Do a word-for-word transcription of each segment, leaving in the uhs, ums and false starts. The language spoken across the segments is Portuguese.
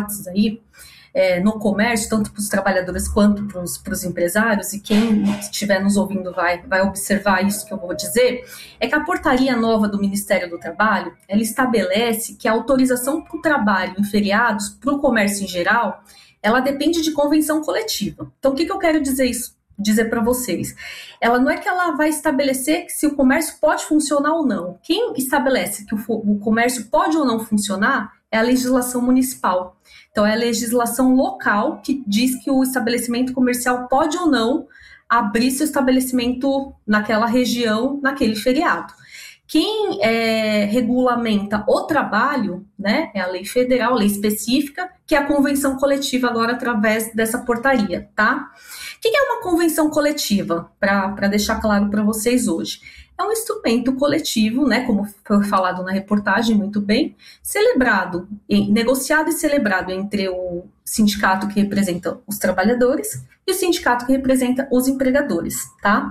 fortes aí é, no comércio, tanto para os trabalhadores quanto para os empresários, e quem estiver nos ouvindo vai, vai observar isso que eu vou dizer, é que a portaria nova do Ministério do Trabalho, ela estabelece que a autorização para o trabalho em feriados, para o comércio em geral, ela depende de convenção coletiva. Então, o que, que eu quero dizer isso? dizer para vocês. Ela não é que ela vai estabelecer que se o comércio pode funcionar ou não. Quem estabelece que o, o comércio pode ou não funcionar é a legislação municipal. Então, é a legislação local que diz que o estabelecimento comercial pode ou não abrir seu estabelecimento naquela região, naquele feriado. Quem é, regulamenta o trabalho, né, é a lei federal, lei específica, que é a convenção coletiva agora através dessa portaria, tá? O que é uma convenção coletiva, para deixar claro para vocês hoje? É um instrumento coletivo, né, como foi falado na reportagem muito bem, celebrado, negociado e celebrado entre o sindicato que representa os trabalhadores e o sindicato que representa os empregadores, tá?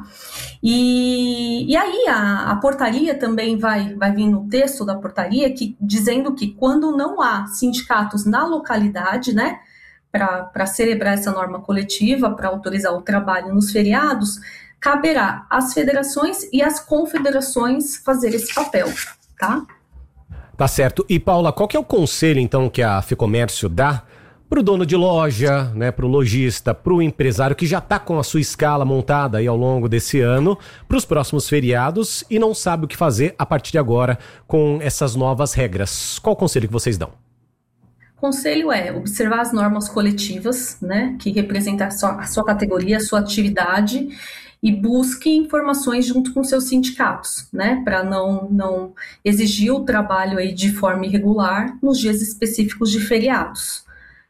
E, e aí a, a portaria também vai, vai vir no texto da portaria que, dizendo que quando não há sindicatos na localidade, né, para celebrar essa norma coletiva, para autorizar o trabalho nos feriados, caberá às federações e às confederações fazer esse papel, tá? Tá certo. E, Paula, qual que é o conselho, então, que a Ficomércio dá para o dono de loja, né, para o lojista, para o empresário que já está com a sua escala montada aí ao longo desse ano, para os próximos feriados e não sabe o que fazer a partir de agora com essas novas regras? Qual o conselho que vocês dão? O conselho é observar as normas coletivas, né, que representam a sua, a sua categoria, a sua atividade, e busque informações junto com seus sindicatos, né, para não, não exigir o trabalho aí de forma irregular nos dias específicos de feriados.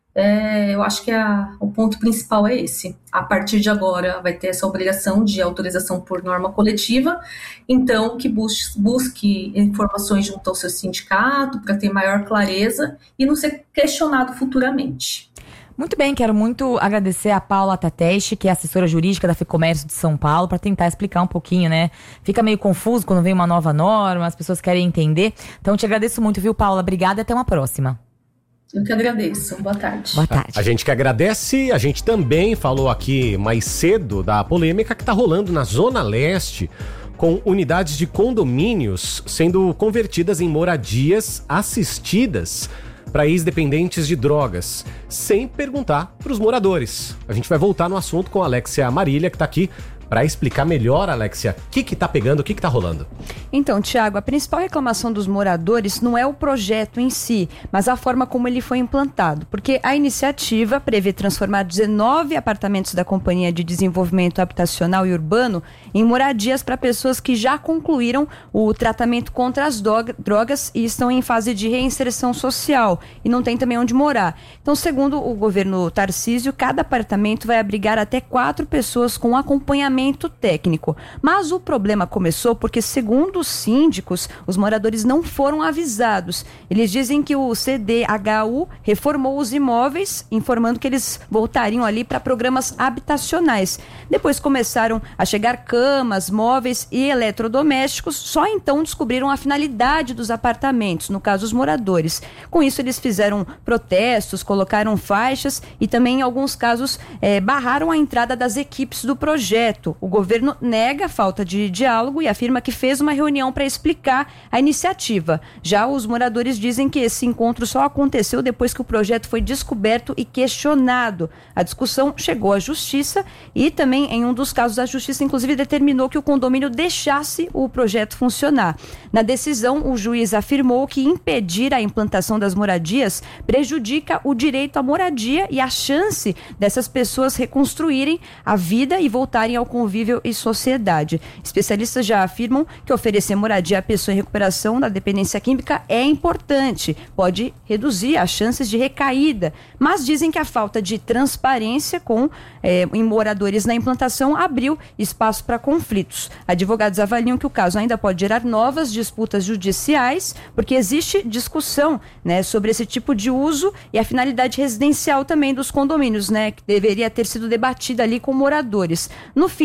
É, eu acho que a, o ponto principal é esse. A partir de agora vai ter essa obrigação de autorização por norma coletiva, então que busque, busque informações junto ao seu sindicato para ter maior clareza e não ser questionado futuramente. Muito bem, quero muito agradecer a Paula Tateste, que é assessora jurídica da Ficomércio de São Paulo, para tentar explicar um pouquinho, né? Fica meio confuso quando vem uma nova norma, as pessoas querem entender. Então, te agradeço muito, viu, Paula? Obrigada e até uma próxima. Eu que agradeço. Boa tarde. Boa tarde. A, a gente que agradece, a gente também falou aqui mais cedo da polêmica que está rolando na Zona Leste, com unidades de condomínios sendo convertidas em moradias assistidas para ex-dependentes de drogas, sem perguntar para os moradores. A gente vai voltar no assunto com a Alexia Marília, que está aqui para explicar melhor, Alexia, o que que tá pegando, o que que tá rolando. Então, Tiago, a principal reclamação dos moradores não é o projeto em si, mas a forma como ele foi implantado, porque a iniciativa prevê transformar dezenove apartamentos da Companhia de Desenvolvimento Habitacional e Urbano em moradias para pessoas que já concluíram o tratamento contra as drogas e estão em fase de reinserção social e não tem também onde morar. Então, segundo o governo Tarcísio, cada apartamento vai abrigar até quatro pessoas com acompanhamento técnico. Mas o problema começou porque, segundo os síndicos, os moradores não foram avisados. Eles dizem que o C D H U reformou os imóveis, informando que eles voltariam ali para programas habitacionais. Depois começaram a chegar camas, móveis e eletrodomésticos, só então descobriram a finalidade dos apartamentos, no caso os moradores. Com isso eles fizeram protestos, colocaram faixas e também em alguns casos eh, barraram a entrada das equipes do projeto. O governo nega a falta de diálogo e afirma que fez uma reunião para explicar a iniciativa. Já os moradores dizem que esse encontro só aconteceu depois que o projeto foi descoberto e questionado. A discussão chegou à justiça e também, em um dos casos, a justiça inclusive determinou que o condomínio deixasse o projeto funcionar. Na decisão, o juiz afirmou que impedir a implantação das moradias prejudica o direito à moradia e a chance dessas pessoas reconstruírem a vida e voltarem ao convívio e sociedade. Especialistas já afirmam que oferecer moradia à pessoa em recuperação da dependência química é importante, pode reduzir as chances de recaída, mas dizem que a falta de transparência com eh, em moradores na implantação abriu espaço para conflitos. Advogados avaliam que o caso ainda pode gerar novas disputas judiciais, porque existe discussão, né, sobre esse tipo de uso e a finalidade residencial também dos condomínios, né, que deveria ter sido debatida ali com moradores. No fim,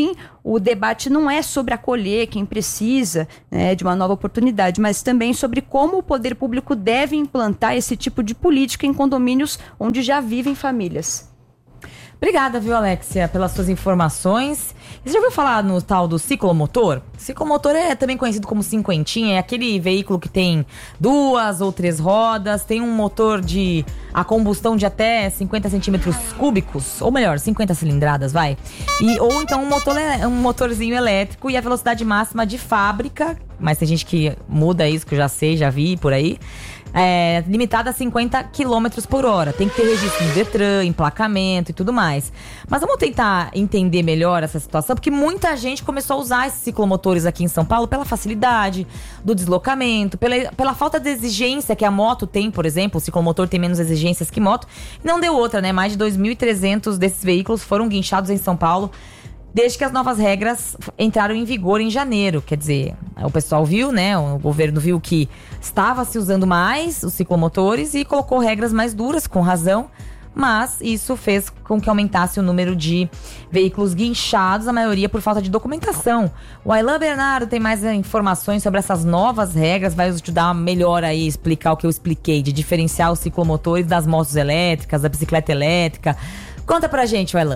fim, o debate não é sobre acolher quem precisa, né, de uma nova oportunidade, mas também sobre como o poder público deve implantar esse tipo de política em condomínios onde já vivem famílias. Obrigada, viu, Alexia, pelas suas informações. Você já ouviu falar no tal do ciclomotor? Ciclomotor é também conhecido como cinquentinha, é aquele veículo que tem duas ou três rodas, tem um motor de a combustão de até cinquenta centímetros cúbicos, ou melhor, cinquenta cilindradas, vai. E, ou então um, motor, um motorzinho elétrico e a velocidade máxima de fábrica, mas tem gente que muda isso, que eu já sei, já vi por aí, É, limitada a cinquenta quilômetros por hora. Tem que ter registro no Detran, emplacamento e tudo mais. Mas vamos tentar entender melhor essa situação, porque muita gente começou a usar esses ciclomotores aqui em São Paulo pela facilidade do deslocamento, pela, pela falta de exigência que a moto tem, por exemplo. O ciclomotor tem menos exigências que moto. Não deu outra, né? Mais de dois mil e trezentos desses veículos foram guinchados em São Paulo desde que as novas regras entraram em vigor em janeiro. Quer dizer, o pessoal viu, né? O governo viu que estava se usando mais os ciclomotores e colocou regras mais duras, com razão. Mas isso fez com que aumentasse o número de veículos guinchados, a maioria por falta de documentação. O Aylan Bernardo tem mais informações sobre essas novas regras, vai ajudar melhor aí, explicar o que eu expliquei, de diferenciar os ciclomotores das motos elétricas, da bicicleta elétrica. Conta pra gente, Aylan.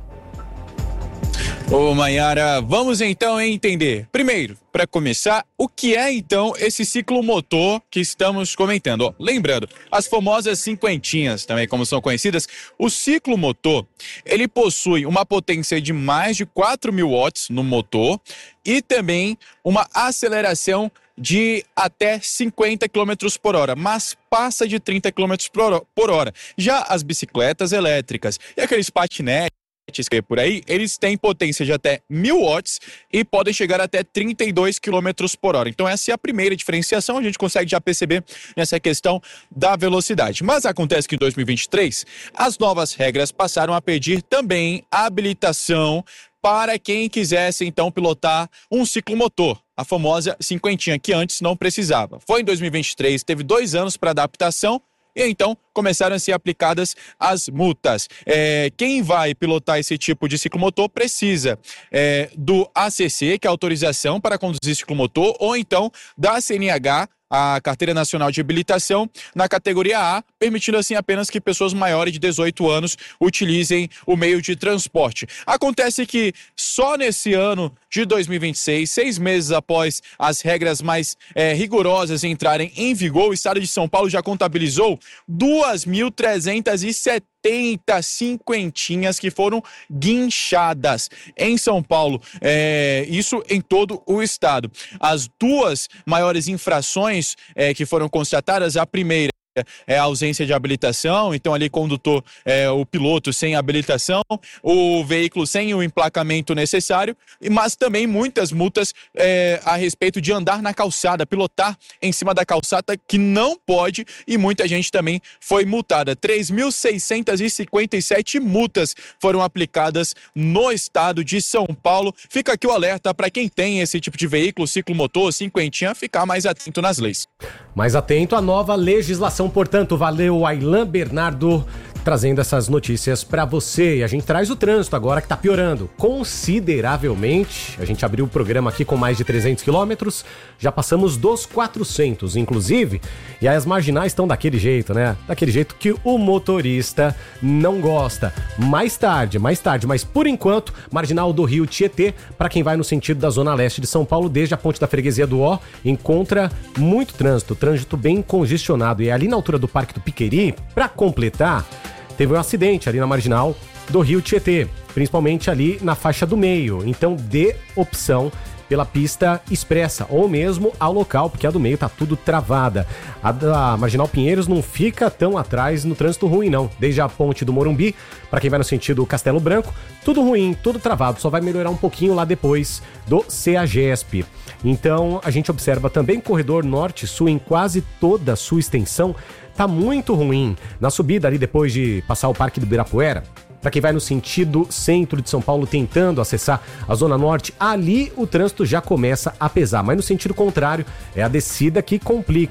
Ô, Mayara, vamos então entender. Primeiro, para começar, o que é então esse ciclomotor que estamos comentando? Ó, lembrando, as famosas cinquentinhas, também como são conhecidas, o ciclomotor, ele possui uma potência de mais de quatro mil watts no motor e também uma aceleração de até cinquenta quilômetros por hora, mas passa de trinta quilômetros por hora. Já as bicicletas elétricas e aqueles patinetes por aí, eles têm potência de até mil watts e podem chegar até trinta e dois quilômetros por hora. Então essa é a primeira diferenciação, a gente consegue já perceber nessa questão da velocidade. Mas acontece que em dois mil e vinte e três, as novas regras passaram a pedir também habilitação para quem quisesse então pilotar um ciclomotor, a famosa cinquentinha, que antes não precisava. Foi em dois mil e vinte e três, teve dois anos para adaptação, e então começaram a ser aplicadas as multas. É, quem vai pilotar esse tipo de ciclomotor precisa é, do A C C, que é a autorização para conduzir ciclomotor, ou então da C N H, a Carteira Nacional de Habilitação, na categoria A, permitindo assim apenas que pessoas maiores de dezoito anos utilizem o meio de transporte. Acontece que só nesse ano de dois mil e vinte e seis, seis meses após as regras mais é, rigorosas entrarem em vigor, o estado de São Paulo já contabilizou duas mil trezentas e setenta cinquentinhas que foram guinchadas em São Paulo, é, isso em todo o estado. As duas maiores infrações é, que foram constatadas, a primeira é a ausência de habilitação, então ali condutor, é, o piloto sem habilitação, o veículo sem o emplacamento necessário, mas também muitas multas é, a respeito de andar na calçada, pilotar em cima da calçada, que não pode, e muita gente também foi multada. três mil seiscentas e cinquenta e sete multas foram aplicadas no estado de São Paulo. Fica aqui o alerta para quem tem esse tipo de veículo, ciclomotor, cinquentinha, ficar mais atento nas leis. Mais atento à nova legislação, portanto. Valeu, Aylan Bernardo, trazendo essas notícias para você. E a gente traz o trânsito agora, que tá piorando consideravelmente. A gente abriu o programa aqui com mais de trezentos quilômetros, já passamos dos quatrocentos, inclusive. E aí as marginais estão daquele jeito, né? Daquele jeito que o motorista não gosta. Mais tarde, mais tarde, mas por enquanto, marginal do Rio Tietê, para quem vai no sentido da zona leste de São Paulo, desde a ponte da Freguesia do Ó, encontra muito trânsito, trânsito bem congestionado. E ali na altura do Parque do Piqueri, para completar, teve um acidente ali na marginal do Rio Tietê, principalmente ali na faixa do meio. Então dê opção pela pista expressa, ou mesmo ao local, porque a do meio tá tudo travada. A da Marginal Pinheiros não fica tão atrás no trânsito ruim, não. Desde a ponte do Morumbi, para quem vai no sentido Castelo Branco, tudo ruim, tudo travado, só vai melhorar um pouquinho lá depois do CEAGESP. Então, a gente observa também o corredor norte-sul em quase toda a sua extensão, tá muito ruim. Na subida ali depois de passar o Parque do Ibirapuera, para quem vai no sentido centro de São Paulo tentando acessar a Zona Norte, ali o trânsito já começa a pesar, mas no sentido contrário é a descida que complica.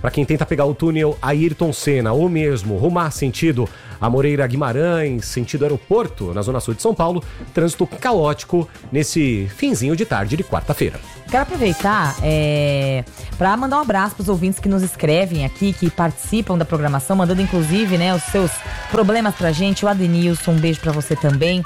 Para quem tenta pegar o túnel Ayrton Senna ou mesmo rumar sentido a Moreira Guimarães, sentido aeroporto, na zona sul de São Paulo, trânsito caótico nesse finzinho de tarde de quarta-feira. Quero aproveitar é, para mandar um abraço para os ouvintes que nos escrevem aqui, que participam da programação, mandando inclusive, né, os seus problemas pra gente. O Adenilson, um beijo para você também.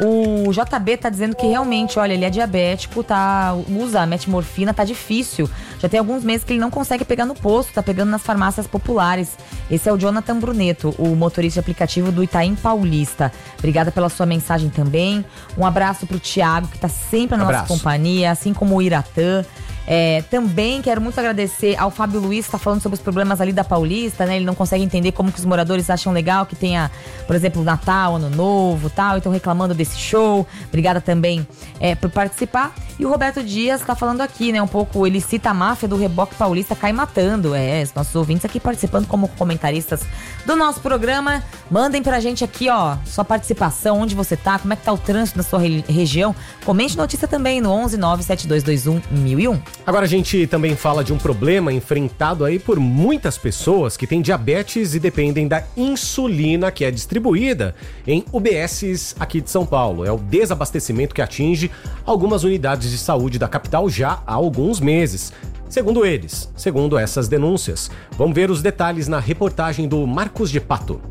O J B tá dizendo que realmente, olha, ele é diabético, tá, usa metimorfina, tá difícil. Já tem alguns meses que ele não consegue pegar no posto, tá pegando nas farmácias populares. Esse é o Jonathan Bruneto, o motorista de aplicativo do Itaim Paulista. Obrigada pela sua mensagem também. Um abraço pro Thiago, que tá sempre na nossa companhia, assim como o Iratã. É, também quero muito agradecer ao Fábio Luiz, que está falando sobre os problemas ali da Paulista, né? Ele não consegue entender como que os moradores acham legal que tenha, por exemplo, Natal, Ano Novo e tal, então reclamando desse show. Obrigada também é, por participar. E o Roberto Dias está falando aqui, né? Um pouco, ele cita a máfia do reboque paulista cai matando. É, os nossos ouvintes aqui participando como comentaristas do nosso programa. Mandem pra gente aqui, ó, sua participação, onde você tá, como é que tá o trânsito na sua re- região. Comente notícia também no onze nove sete dois dois um mil e um. Agora a gente também fala de um problema enfrentado aí por muitas pessoas que têm diabetes e dependem da insulina que é distribuída em U B Ss aqui de São Paulo. É o desabastecimento que atinge algumas unidades de saúde da capital já há alguns meses. Segundo eles, segundo essas denúncias. Vamos ver os detalhes na reportagem do Marcos de Pato.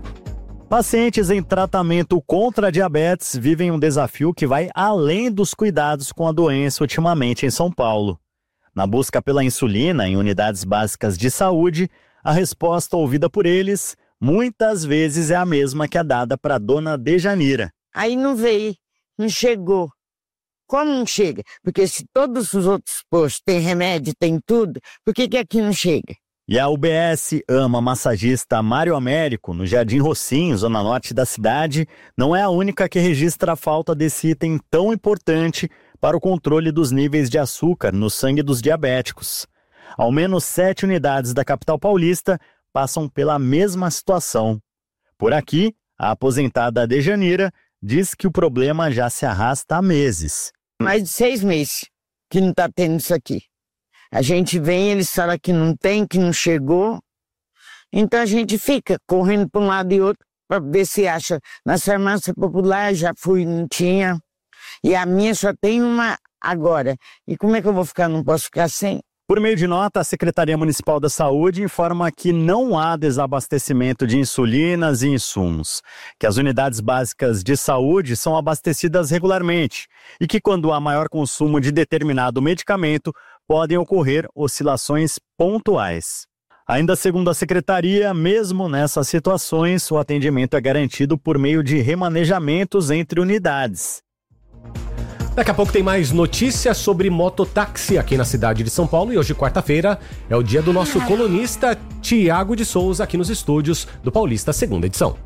Pacientes em tratamento contra a diabetes vivem um desafio que vai além dos cuidados com a doença ultimamente em São Paulo. Na busca pela insulina em unidades básicas de saúde, a resposta ouvida por eles muitas vezes é a mesma que a dada para a dona Dejanira. Aí não veio, não chegou. Como não chega? Porque se todos os outros postos têm remédio, tem tudo, por que que aqui não chega? E a U B S Ama Massagista Mário Américo, no Jardim Rocinho, zona norte da cidade, não é a única que registra a falta desse item tão importante para o controle dos níveis de açúcar no sangue dos diabéticos. Ao menos sete unidades da capital paulista passam pela mesma situação. Por aqui, a aposentada Dejanira diz que o problema já se arrasta há meses. Mais de seis meses que não está tendo isso aqui. A gente vem, eles falam que não tem, que não chegou. Então a gente fica correndo para um lado e outro para ver se acha. Nas farmácias populares já fui, não tinha. E a minha só tem uma agora. E como é que eu vou ficar? Não posso ficar sem? Por meio de nota, a Secretaria Municipal da Saúde informa que não há desabastecimento de insulinas e insumos, que as unidades básicas de saúde são abastecidas regularmente e que quando há maior consumo de determinado medicamento, podem ocorrer oscilações pontuais. Ainda segundo a Secretaria, mesmo nessas situações, o atendimento é garantido por meio de remanejamentos entre unidades. Daqui a pouco tem mais notícias sobre mototáxi aqui na cidade de São Paulo e hoje, quarta-feira, é o dia do nosso colunista Tiago de Souza aqui nos estúdios do Paulista, segunda edição.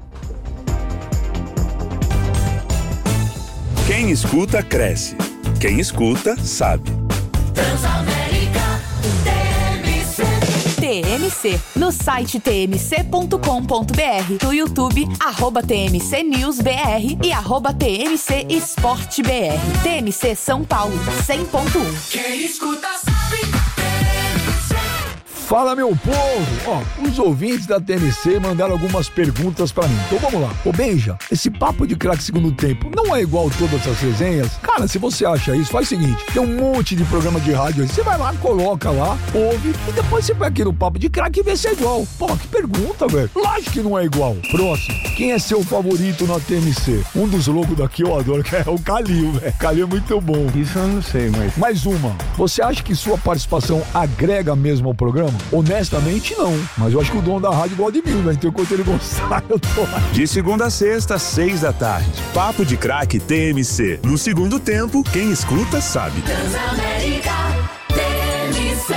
Quem escuta, cresce. Quem escuta, sabe. Transamérica T M C. T M C, no site t m c ponto com ponto b r, no YouTube, arroba T M C News B R e arroba T M C Esporte B R. T M C São Paulo, cem ponto um. Quem escuta sabe, T M C. Fala, meu povo! Ó, os ouvintes da T M C mandaram algumas perguntas pra mim. Então vamos lá. Ô, Benja, esse papo de craque segundo tempo não é igual todas as resenhas? Cara, se você acha isso, faz o seguinte, tem um monte de programa de rádio aí. Você vai lá, coloca lá, ouve e depois você vai aqui no papo de craque e vê se é igual. Pô, que pergunta, velho. Lógico que não é igual. Próximo. Quem é seu favorito na T M C? Um dos loucos daqui eu adoro, que é o Calil, velho. Calil é muito bom. Isso eu não sei, mas... Mais uma. Você acha que sua participação agrega mesmo ao programa? Honestamente, não. Mas eu acho que o dono da rádio gosta de mim, né? Então, enquanto ele gostar, eu tô lá. De segunda a sexta, seis da tarde. Papo de craque T M C. No segundo tempo, quem escuta, sabe. Transamérica T M C.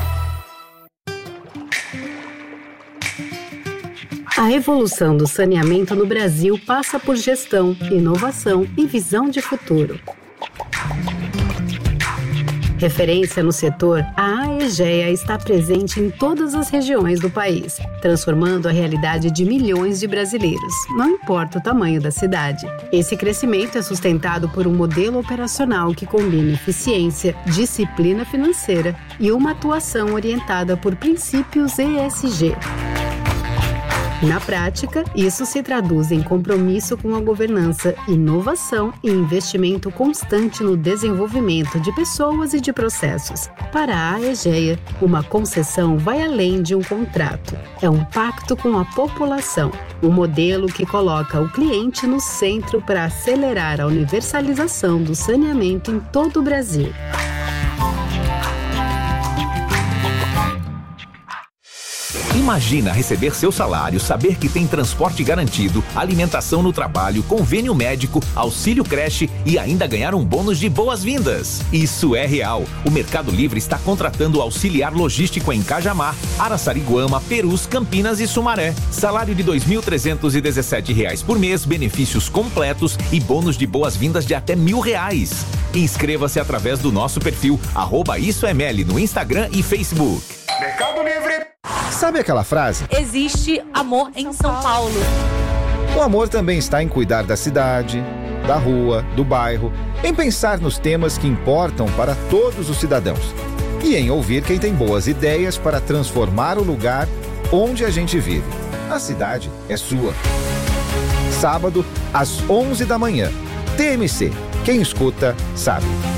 A evolução do saneamento no Brasil passa por gestão, inovação e visão de futuro. Referência no setor, a A Aegea está presente em todas as regiões do país, transformando a realidade de milhões de brasileiros, não importa o tamanho da cidade. Esse crescimento é sustentado por um modelo operacional que combina eficiência, disciplina financeira e uma atuação orientada por princípios E S G. Na prática, isso se traduz em compromisso com a governança, inovação e investimento constante no desenvolvimento de pessoas e de processos. Para a Aegea, uma concessão vai além de um contrato. É um pacto com a população, um modelo que coloca o cliente no centro para acelerar a universalização do saneamento em todo o Brasil. Imagina receber seu salário, saber que tem transporte garantido, alimentação no trabalho, convênio médico, auxílio creche e ainda ganhar um bônus de boas-vindas. Isso é real. O Mercado Livre está contratando auxiliar logístico em Cajamar, Araçariguama, Perus, Campinas e Sumaré. Salário de dois mil trezentos e dezessete reais por mês, benefícios completos e bônus de boas-vindas de até mil reais. Inscreva-se através do nosso perfil arroba isso é meli no Instagram e Facebook. Mercado Livre. Sabe aquela frase? Existe amor em São Paulo. O amor também está em cuidar da cidade, da rua, do bairro, em pensar nos temas que importam para todos os cidadãos e em ouvir quem tem boas ideias para transformar o lugar onde a gente vive. A cidade é sua. Sábado, às onze da manhã. T M C. Quem escuta, sabe.